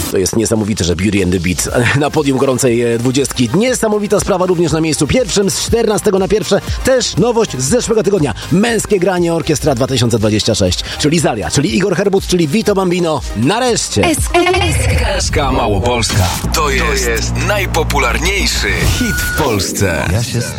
To jest niesamowite, że Beauty and the Beat na podium gorącej 20. Niesamowita sprawa również na miejscu pierwszym z 14 na pierwsze. Też nowość z zeszłego tygodnia. Męskie granie Orkiestra 2026. Czyli Zalia, czyli Igor Herbut, czyli Vito Bambino. Nareszcie. SK Małopolska. To jest najpopularniejszy hit w Polsce. Ja się